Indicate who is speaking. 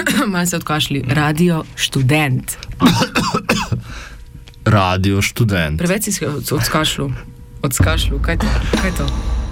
Speaker 1: Malo se odkašli. Radio študent.
Speaker 2: Radio študent.
Speaker 1: Preveč si odskašlu. Kaj je to?